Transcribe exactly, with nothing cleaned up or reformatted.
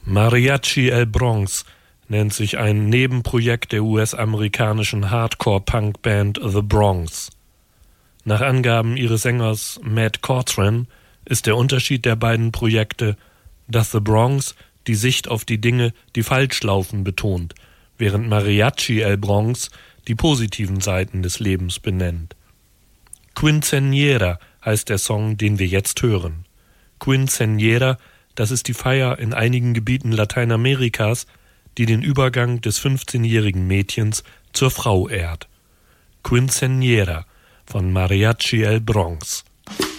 Mariachi El Bronx nennt sich ein Nebenprojekt der U S-amerikanischen Hardcore-Punk-Band The Bronx. Nach Angaben ihres Sängers Matt Cortran ist der Unterschied der beiden Projekte, dass The Bronx die Sicht auf die Dinge, die falsch laufen, betont, während Mariachi El Bronx die positiven Seiten des Lebens benennt. Quinceañera heißt der Song, den wir jetzt hören. Quinceañera, das ist die Feier in einigen Gebieten Lateinamerikas, die den Übergang des fünfzehnjährigen Mädchens zur Frau ehrt. Quinceañera von Mariachi El Bronx.